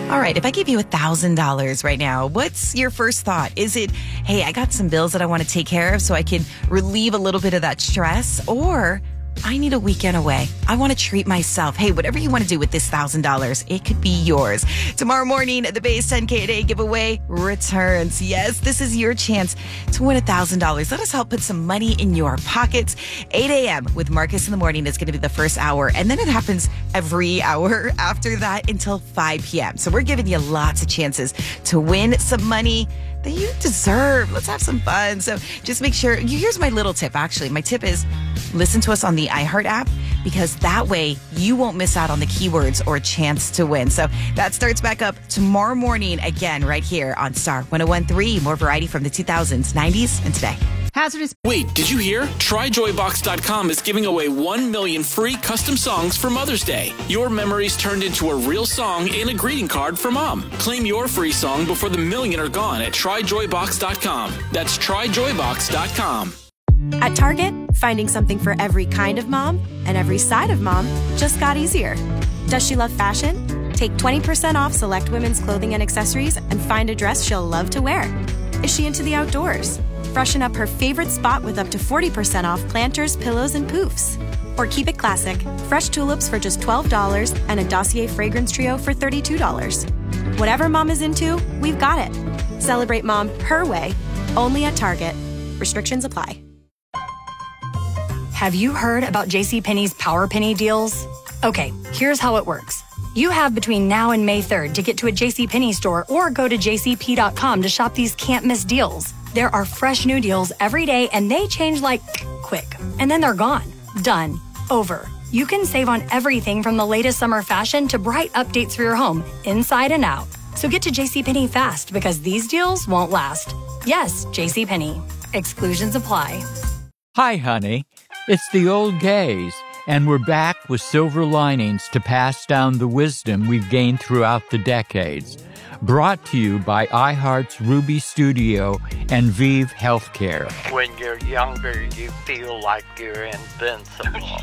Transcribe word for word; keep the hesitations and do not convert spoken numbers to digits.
All right, if I give you one thousand dollars right now, what's your first thought? Is it, hey, I got some bills that I want to take care of so I can relieve a little bit of that stress? Or I need a weekend away. I want to treat myself. Hey, whatever you want to do with this one thousand dollars, it could be yours. Tomorrow morning, the Base ten K a day giveaway returns. Yes, this is your chance to win one thousand dollars. Let us help put some money in your pockets. eight a.m. with Marcus in the morning is going to be the first hour. And then it happens every hour after that until five p.m. So we're giving you lots of chances to win some money that you deserve. Let's have some fun. So just make sure, here's my little tip, actually. My tip is listen to us on the iHeart app, because that way you won't miss out on the keywords or chance to win. So that starts back up tomorrow morning again right here on Star one oh one point three. More variety from the two thousands, nineties, and today. Hazardous. Wait, did you hear? Try Joy Box dot com is giving away one million free custom songs for Mother's Day. Your memories turned into a real song and a greeting card for Mom. Claim your free song before the million are gone at Try Joy Box dot com. That's Try Joy Box dot com. At Target, finding something for every kind of mom and every side of mom just got easier. Does she love fashion? Take twenty percent off select women's clothing and accessories and find a dress she'll love to wear. Is she into the outdoors? Freshen up her favorite spot with up to forty percent off planters, pillows, and poofs. Or keep it classic. Fresh tulips for just twelve dollars and a Dossier fragrance trio for thirty-two dollars. Whatever mom is into, we've got it. Celebrate mom her way, only at Target. Restrictions apply. Have you heard about JCPenney's Power Penny deals? Okay, here's how it works. You have between now and May third to get to a JCPenney store or go to J C P dot com to shop these can't-miss deals. There are fresh new deals every day, and they change like quick. And then they're gone. Done. Over. You can save on everything from the latest summer fashion to bright updates for your home, inside and out. So get to JCPenney fast, because these deals won't last. Yes, JCPenney. Exclusions apply. Hi, honey. It's the old gays, and we're back with silver linings to pass down the wisdom we've gained throughout the decades. Brought to you by iHeart's Ruby Studio and Vive Healthcare. When you're younger, you feel like you're invincible.